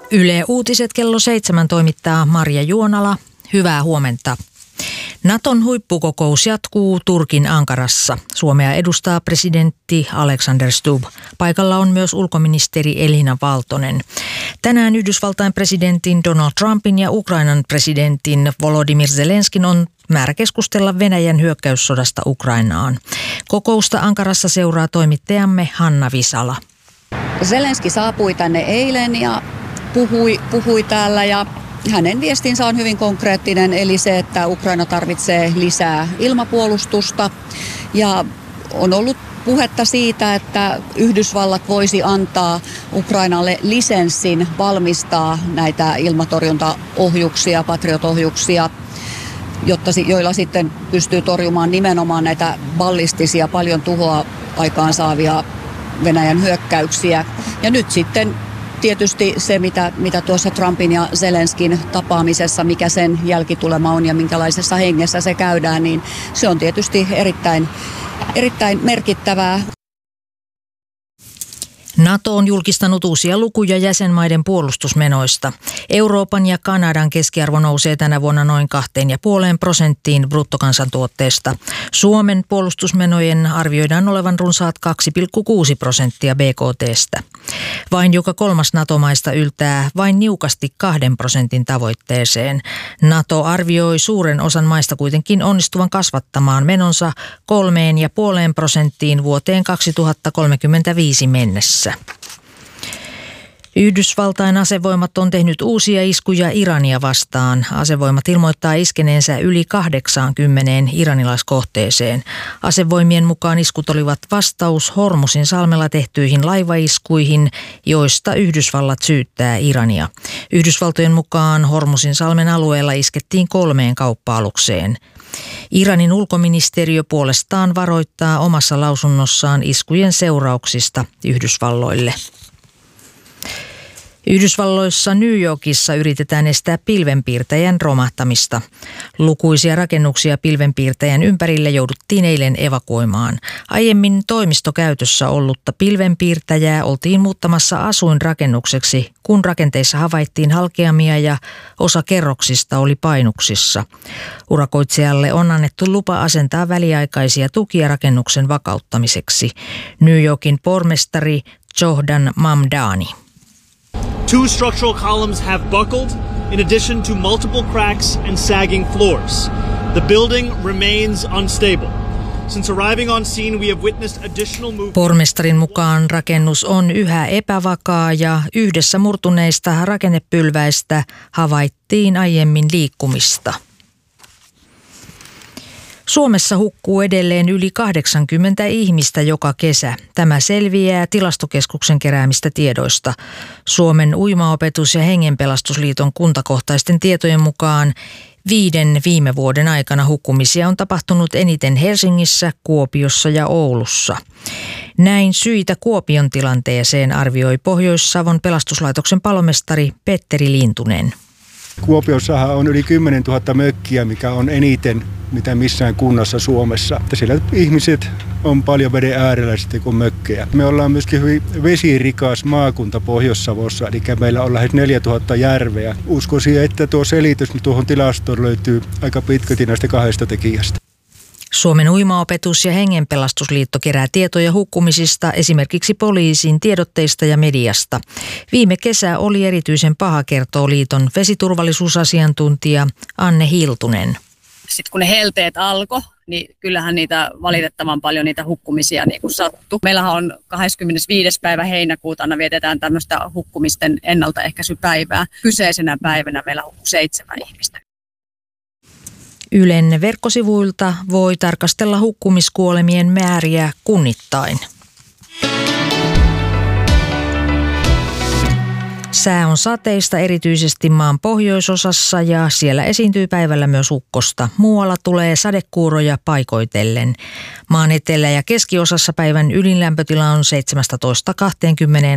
Yle Uutiset kello 7 toimittaa Marja Juonala. Hyvää huomenta. Naton huippukokous jatkuu Turkin Ankarassa. Suomea edustaa presidentti Alexander Stubb. Paikalla on myös ulkoministeri Elina Valtonen. Tänään Yhdysvaltain presidentin Donald Trumpin ja Ukrainan presidentin Volodymyr Zelenskin on määrä keskustella Venäjän hyökkäyssodasta Ukrainaan. Kokousta Ankarassa seuraa toimittajamme Hanna Visala. Zelenski saapui tänne eilen ja puhui täällä ja hänen viestinsä on hyvin konkreettinen, eli se, että Ukraina tarvitsee lisää ilmapuolustusta ja on ollut puhetta siitä, että Yhdysvallat voisi antaa Ukrainalle lisenssin valmistaa näitä ilmatorjuntaohjuksia, Patriot-ohjuksia, joilla sitten pystyy torjumaan nimenomaan näitä ballistisia, paljon tuhoa aikaansaavia Venäjän hyökkäyksiä. Ja nyt sitten tietysti se, mitä tuossa Trumpin ja Zelenskin tapaamisessa, mikä sen jälkitulema on ja minkälaisessa hengessä se käydään, niin se on tietysti erittäin merkittävää. NATO on julkistanut uusia lukuja jäsenmaiden puolustusmenoista. Euroopan ja Kanadan keskiarvo nousee tänä vuonna noin 2,5% bruttokansantuotteesta. Suomen puolustusmenojen arvioidaan olevan runsaat 2,6% BKT:stä. Vain joka kolmas NATO-maista yltää vain niukasti 2% tavoitteeseen. NATO arvioi suuren osan maista kuitenkin onnistuvan kasvattamaan menonsa 3,5% vuoteen 2035 mennessä. Yhdysvaltain asevoimat on tehnyt uusia iskuja Irania vastaan. Asevoimat ilmoittaa iskeneensä yli 80 iranilaiskohteeseen. Asevoimien mukaan iskut olivat vastaus Hormuzin salmella tehtyihin laivaiskuihin, joista Yhdysvallat syyttää Irania. Yhdysvaltojen mukaan Hormuzin salmen alueella iskettiin 3 kauppa-alukseen. Iranin ulkoministeriö puolestaan varoittaa omassa lausunnossaan iskujen seurauksista Yhdysvalloille. Yhdysvalloissa New Yorkissa yritetään estää pilvenpiirtäjän romahtamista. Lukuisia rakennuksia pilvenpiirtäjän ympärille jouduttiin eilen evakuoimaan. Aiemmin toimistokäytössä ollutta pilvenpiirtäjää oltiin muuttamassa asuinrakennukseksi, kun rakenteissa havaittiin halkeamia ja osa kerroksista oli painuksissa. Urakoitsijalle on annettu lupa asentaa väliaikaisia tukia rakennuksen vakauttamiseksi. New Yorkin pormestari Johdan Mamdani. 2 structural columns have buckled, in addition to multiple cracks and sagging floors. The building remains unstable. Since arriving on scene, we have witnessed additional movement. Pormestarin mukaan rakennus on yhä epävakaa ja yhdessä murtuneista rakennepylväistä havaittiin aiemmin liikkumista. Suomessa hukkuu edelleen yli 80 ihmistä joka kesä. Tämä selviää Tilastokeskuksen keräämistä tiedoista. Suomen uimaopetus- ja hengenpelastusliiton kuntakohtaisten tietojen mukaan 5 viime vuoden aikana hukkumisia on tapahtunut eniten Helsingissä, Kuopiossa ja Oulussa. Näin syitä Kuopion tilanteeseen arvioi Pohjois-Savon pelastuslaitoksen palomestari Petteri Lintunen. Kuopiossahan on yli 10 000 mökkiä, mikä on eniten mitä missään kunnassa Suomessa. Siellä ihmiset on paljon veden äärellä sitten kuin mökkejä. Me ollaan myöskin hyvin vesirikas maakunta Pohjois-Savossa, eli meillä on lähes 4000 järveä. Uskoisin, että tuo selitys tuohon tilastoon löytyy aika pitkälti näistä 2 tekijästä. Suomen uimaopetus- ja hengenpelastusliitto kerää tietoja hukkumisista esimerkiksi poliisin tiedotteista ja mediasta. Viime kesä oli erityisen paha, kertoo liiton vesiturvallisuusasiantuntija Anne Hiltunen. Sitten kun ne helteet alkoi, niin kyllähän niitä valitettavan paljon niitä hukkumisia niin kuin sattui. Meillähän on 25. päivä heinäkuuta aina vietetään tämmöistä hukkumisten ennaltaehkäisypäivää. Kyseisenä päivänä meillä hukkui 7 ihmistä. Ylen verkkosivuilta voi tarkastella hukkumiskuolemien määriä kunnittain. Sää on sateista erityisesti maan pohjoisosassa ja siellä esiintyy päivällä myös ukkosta. Muualla tulee sadekuuroja paikoitellen. Maan etelä- ja keskiosassa päivän ylin lämpötila on 17-20